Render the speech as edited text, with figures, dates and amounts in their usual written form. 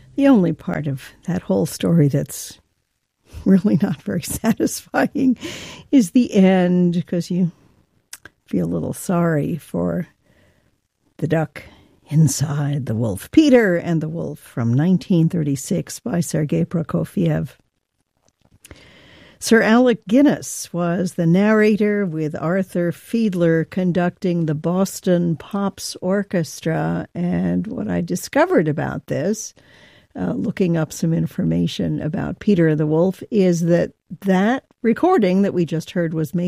The only part of that whole story that's really not very satisfying is the end, because you feel a little sorry for the duck inside the wolf. Peter and the Wolf from 1936 by Sergei Prokofiev. Sir Alec Guinness was the narrator, with Arthur Fiedler conducting the Boston Pops Orchestra. And what I discovered about this, looking up some information about Peter the Wolf, is that recording that we just heard was made